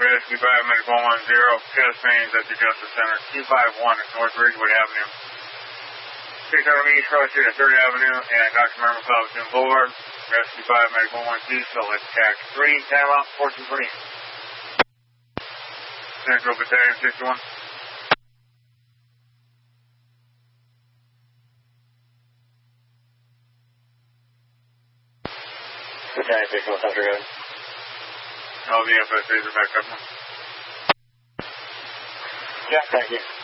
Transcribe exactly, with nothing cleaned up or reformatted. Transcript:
Rescue five one one zero, chest mains at the Justice Center, two five one at North Ridgewood Avenue. six hundred East Cross Street at third Avenue and Doctor Merrill Cobson Boulevard. Rescue five one one two, select tax three, time out, fortune three. Central Battalion sixty-one. Battalion sixty-one, Central, go ahead. All the F S As are back up now. Yeah, thank you.